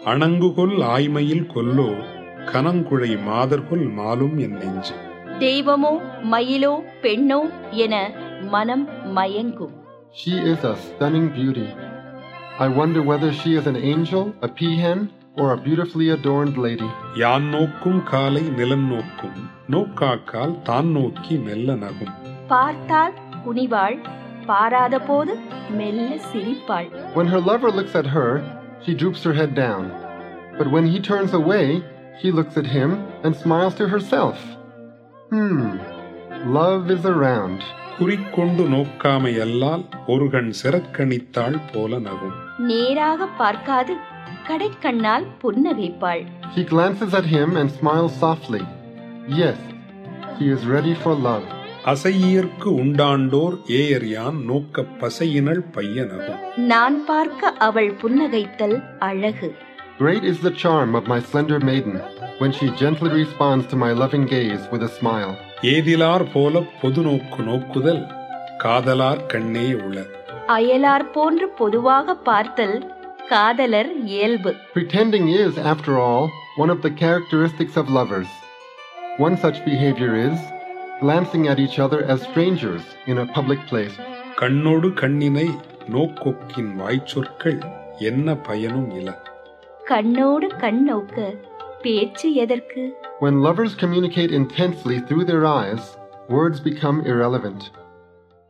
அணங்குகொல் ஆய்மையில் கொல்லோ கனங்குழை மாதர்கொல் மாலும் என் நெஞ்சு. தெய்வமோ மயிலோ பெண்ணோ என மனம் மயங்கும். She is a stunning beauty. I wonder whether she is an angel, a peahen, or a beautifully adorned lady. யான் நோக்கும் காலை நிலன் நோக்கும், நோக்காக்கால் தான் நோக்கி மெல்ல நகும். பார்த்தால் குனிவாள், பாராத போது மெல்ல சிரிப்பாள். When her lover looks at her, she droops her head down. But when he turns away, she looks at him and smiles to herself. Love is around. குறிக்கொண்டு நோக்காமை அல்லால் ஒருகண் சிறக்கணித்தாள் போல நகும். நேராக பார்க்காது கடைக்கண்ணால் புன்னகைப்பாள். She glances at him and smiles softly. Yes, she is ready for love. அசையியற்கு உண்டாண்டோர் ஏயறியான் நோக்க பசையினள் பையனகும். நான் பார்க்க அவள் புன்னகைத்தல் அழகு. Great is the charm of my slender maiden when she gently responds to my loving gaze with a smile. ஏதிலார் போல பொது நோக்கு நோக்குதல் காதலார் கண்ணே உள. அயலார் போன்று பொதுவாக பார்த்தல் காதலர் இயல்பு. Pretending is, after all, one of the characteristics of lovers. One such behavior is glancing at each other as strangers in a public place. கண்ணோடு கண்ணினை நோக்கொக்கின் வாய்ச்சொற்கள் என்ன பயனும் இல. கண்ணோடு கண் நோக்க பேச்சு எதற்கு? When lovers communicate intensely through their eyes, words become irrelevant.